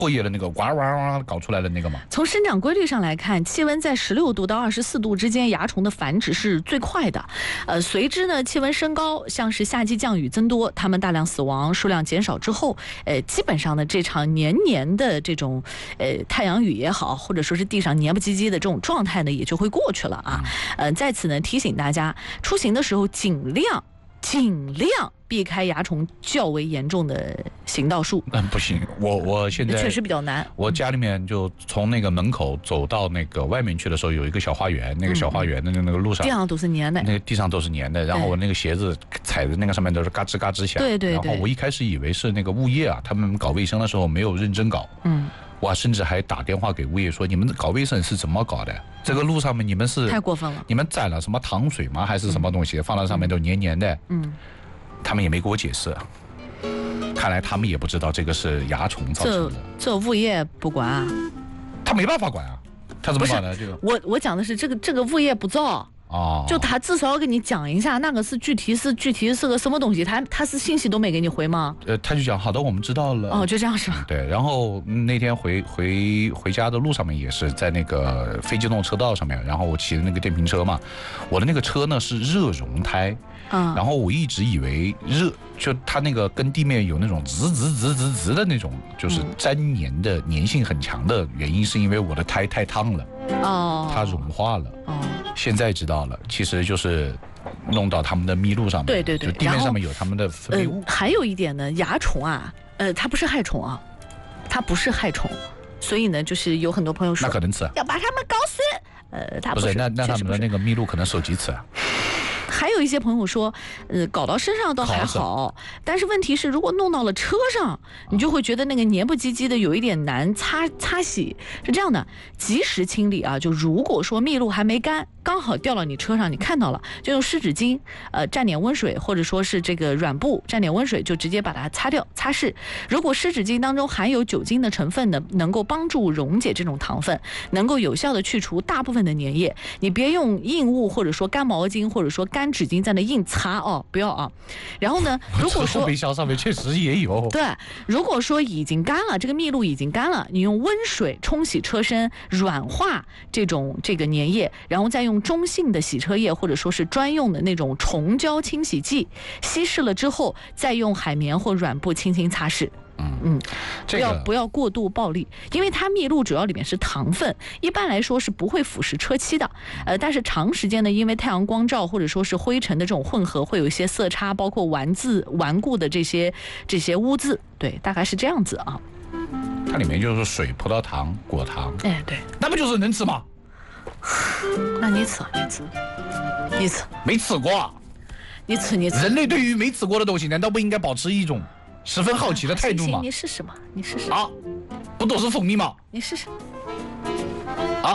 过夜的那个哇哇哇搞出来的那个嘛。 从生长规律上来看，气温在16度到24度之间，蚜虫的繁殖是最快的。随之呢，气温升高，像是夏季降雨增多，它们大量死亡，数量减少之后，基本上呢，这场年年的这种太阳雨也好，或者说是地上黏不唧唧的这种状态呢，也就会过去了啊。在此呢，提醒大家，出行的时候尽量避开蚜虫较为严重的行道树。 不行，我现在确实比较难。 我家里面就从那个门口走到那个外面去的时候，有一个小花园，那个小花园的那个路上， 地上都是粘的， 那个地上都是粘的，然后我那个鞋子踩的那个上面都是嘎吱嘎吱响。 对。 然后我一开始以为是那个物业啊，他们搞卫生的时候没有认真搞。我甚至还打电话给物业说，你们搞卫生是怎么搞的？这个路上面你们是太过分了， 你们沾了什么糖水吗？还是什么东西放到上面都黏黏的？他们也没给我解释，看来他们也不知道这个是蚜虫造成的。 这物业不管啊？ 他没办法管啊，他怎么管呢？这个我讲的是这个物业不造。就他至少要跟你讲一下，那个是具体是个什么东西，他是信息都没给你回吗？ 他就讲好的，我们知道了。 就这样是吧？ 对，然后那天回家的路上面也是在那个非机动车道上面，然后我骑的那个电瓶车嘛，我的那个车呢是热熔胎。然后我一直以为就它那个跟地面有那种滋的那种，就是粘黏的粘性很强的原因，是因为我的胎太烫了，它融化了。现在知道了，其实就是弄到他们的密路上面， 对， 就地面上面有他们的分泌物。 还有一点呢，蚜虫啊，它不是害虫啊，它不是害虫，所以呢，就是有很多朋友说那可能吃要把它们搞死，它不是，那他们的那个密路可能手机吃啊。 还有一些朋友说，搞到身上倒还好，但是问题是，如果弄到了车上，你就会觉得那个黏不唧唧的，有一点难擦洗。是这样的，及时清理啊，就如果说密路还没干，刚好掉到你车上，你看到了，就用湿纸巾，蘸点温水，或者说是这个软布蘸点温水，就直接把它擦掉，擦拭。如果湿纸巾当中含有酒精的成分呢，能够帮助溶解这种糖分，能够有效的去除大部分的粘液。你别用硬物，或者说干毛巾，或者说干纸巾在那硬擦哦，不要啊。然后呢，如果说后备箱上面确实也有。 对，如果说已经干了，这个密路已经干了，你用温水冲洗车身，软化这个粘液，然后再用中性的洗车液或者说是专用的那种虫胶清洗剂稀释了之后，再用海绵或软布轻轻擦拭。不要过度暴力，因为它密路主要里面是糖分，一般来说是不会腐蚀车漆的。但是长时间呢，因为太阳光照或者说是灰尘的这种混合，会有一些色差，包括顽固的这些污渍。对，大概是这样子啊。 它里面就是水、葡萄糖、果糖。 对， 那不就是能吃吗？ 那你吃， 没吃过。 你吃。 人类对于没吃过的东西，难道不应该保持一种十分好奇的态度吗？ 你试试嘛，你试试啊！不都是蜂蜜吗？ 你试试啊！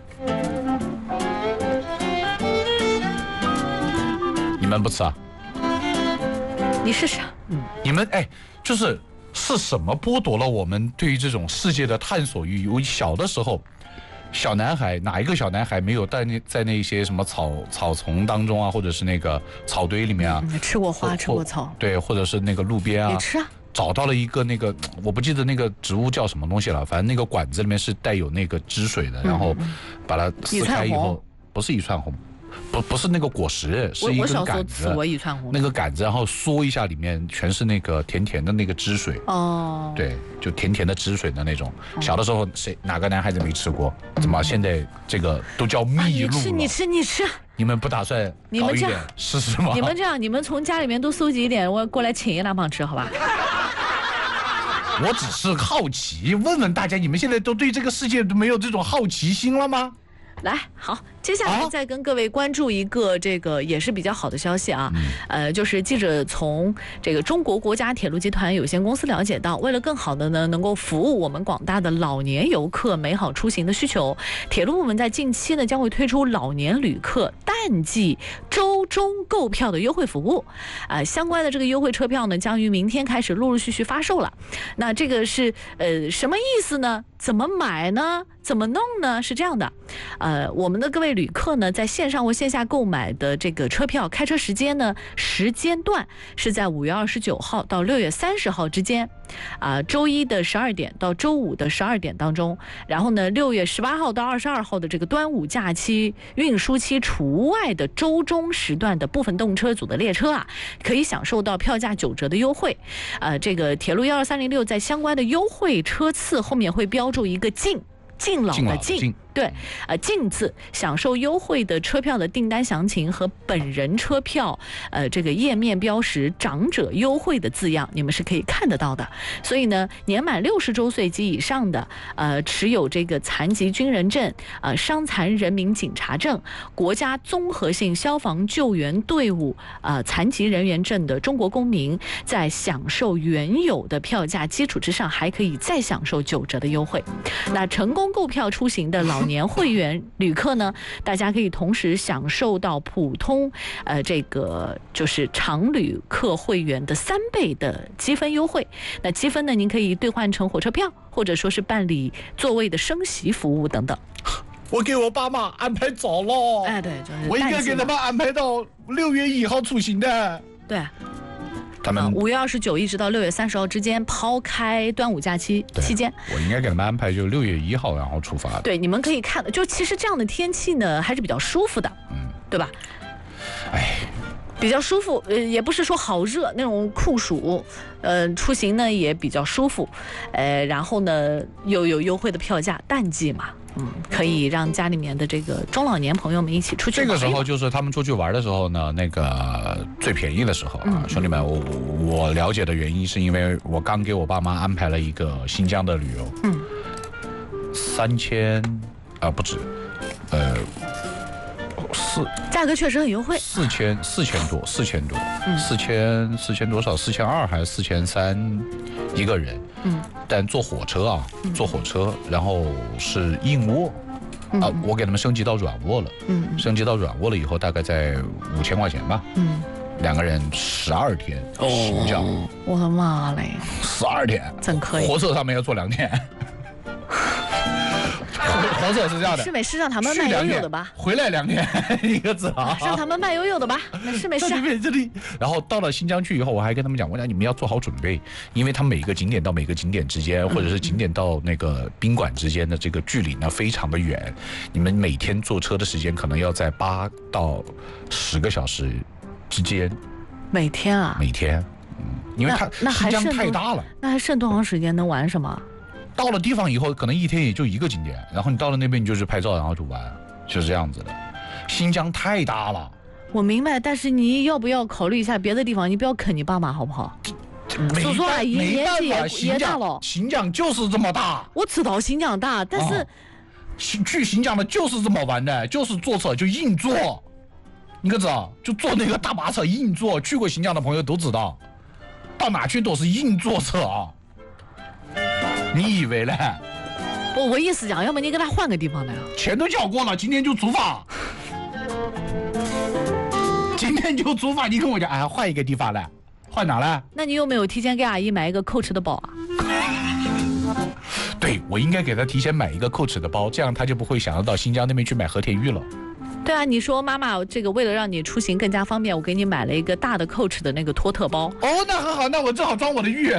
你们不吃啊？ 你试试。 你们就是什么剥夺了我们对于这种世界的探索欲？有小的时候，小男孩哪一个小男孩没有在那些什么草丛当中啊，或者是那个草堆里面啊， 吃过花，吃过草， 对，或者是那个路边啊， 也吃啊。 找到了一个那个我不记得那个植物叫什么东西了，反正那个管子里面是带有那个汁水的，然后把它撕开以后，不是一串红。不是那个果实，是一根杆子。那个杆子，然后嗦一下，里面全是那个甜甜的那个汁水。对，就甜甜的汁水的那种。小的时候哪个男孩子没吃过？怎么现在这个都叫蜜露了？ 你吃。 你们不打算搞一点试试吗？ 你们从家里面多收集一点，我过来请一两帮吃，好吧？ 我只是好奇，问问大家，你们现在都对这个世界都没有这种好奇心了吗？ 来，好，接下来再跟各位关注一个这个也是比较好的消息啊，就是记者从这个中国国家铁路集团有限公司了解到，为了更好的呢能够服务我们广大的老年游客美好出行的需求，铁路部门在近期呢将会推出老年旅客淡季周中购票的优惠服务，相关的这个优惠车票呢将于明天开始陆陆续续发售了。那这个是什么意思呢？怎么买呢？ 怎么弄呢？是这样的，我们的各位旅客呢，在线上或线下购买的这个车票，开车时间呢，时间段是在5月29号到6月30号之间，周一的12点到周五的12点当中，然后呢，6月18号到22号的这个端午假期运输期除外的周中时段的部分动车组的列车可以享受到票价9折的优惠。这个铁路12306在相关的优惠车次后面会标注一个敬老的敬，对，敬字，享受优惠的车票的订单详情和本人车票这个页面标识长者优惠的字样，你们是可以看得到的。所以呢，年满60周岁及以上的持有这个残疾军人证、伤残人民警察证、国家综合性消防救援队伍残疾人员证的中国公民，在享受原有的票价基础之上，还可以再享受9折的优惠。那成功购票出行的老年会员旅客呢，大家可以同时享受到普通这个就是常旅客会员的3倍的积分优惠。那积分呢，您可以兑换成火车票，或者说是办理座位的升席服务等等。 我给我爸妈安排早了， 对，就是我应该给他们安排到6月1号出行的。 对。 他们 5月29一直到6月30号之间，抛开端午假期期间， 我应该给他们安排就6月1号然后出发。 对，你们可以看的，就其实这样的天气呢还是比较舒服的，对吧？比较舒服，也不是说好热那种酷暑，出行呢也比较舒服，然后呢又有优惠的票价，淡季嘛。可以让家里面的这个中老年朋友们一起出去玩。 这个时候就是他们出去玩的时候呢，那个最便宜的时候兄弟们，我了解的原因是因为我刚给我爸妈安排了一个新疆的旅游，3000不止价格确实很优惠 ，4000多，4000多少，4200还是4300一个人，但坐火车然后是硬卧，我给他们升级到软卧了，升级到软卧了以后大概在5000块钱吧，2个人12天新疆， 我的妈嘞 ，12天， 真可以， 火车上面要坐2天。火车是这样的， 是美是让他们慢悠悠的吧， 回来2天一个字让他们慢悠悠的吧，是没事。 这里，然后到了新疆去以后，我还跟他们讲，我讲你们要做好准备，因为他每个景点到每个景点之间，或者是景点到那个宾馆之间的这个距离呢非常的远，你们每天坐车的时间可能要在8到10个小时之间。 每天啊？ 每天，因为新疆太大了， 那还剩多长时间能玩什么？ 到了地方以后，可能一天也就1个景点，然后你到了那边你就是拍照，然后就玩，就是这样子的。新疆太大了， 我明白，但是你要不要考虑一下别的地方？你不要啃你爸妈好不好？叔叔阿姨年纪也大了， 新疆就是这么大。 我知道新疆大，但是去新疆的就是这么玩的，就是坐车就硬坐，你可知道？就坐那个大巴车硬坐，去过新疆的朋友都知道，到哪去都是硬坐车啊。你以为呢？ 我意思讲，要么你给他换个地方的呀。 钱都交过了，今天就出发。今天就出发，你跟我讲，换一个地方了，换哪了？ 那你有没有提前给阿姨买一个Coach的包啊？ 对，我应该给她提前买一个Coach的包，这样她就不会想要到新疆那边去买和田玉了。 对啊，你说妈妈，这个为了让你出行更加方便，我给你买了一个大的Coach的那个托特包。 那很好，那我正好装我的玉。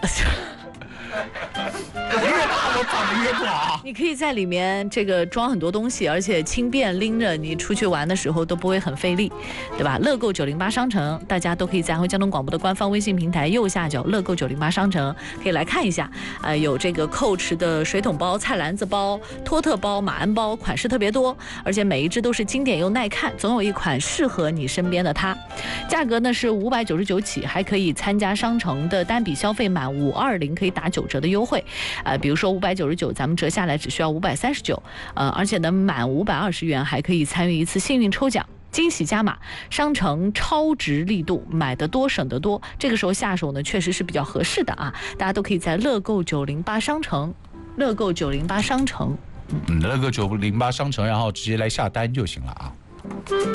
越大我长得越短。 你可以在里面这个装很多东西，而且轻便，拎着你出去玩的时候都不会很费力，对吧？乐购908商城，大家都可以在安徽交通广播的官方微信平台右下角乐购908商城可以来看一下，有这个Coach的水桶包、菜篮子包、托特包、马鞍包，款式特别多，而且每一只都是经典又耐看，总有一款适合你身边的它。价格呢是599起，还可以参加商城的单笔消费满520可以打9折的优惠，比如说599，咱们折下来只需要539，而且呢满520元还可以参与一次幸运抽奖，惊喜加码，商城超值力度，买得多省得多。这个时候下手呢确实是比较合适的啊，大家都可以在乐购908商城，乐购908商城， 乐购908商城，然后直接来下单就行了啊。